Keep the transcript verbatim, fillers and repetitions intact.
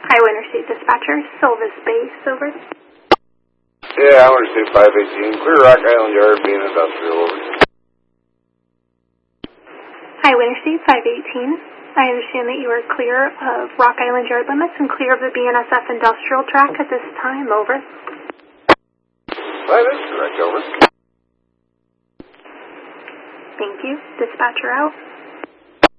Highway Interstate Dispatcher, Silvis Base, over. Yeah, Highway Interstate five eighteen, clear Rock Island Yard, being industrial, over. Highway Interstate five eighteen, I understand that you are clear of Rock Island Yard limits and clear of the B N S F industrial track at this time, over. That is correct, over. Thank you. Dispatcher out.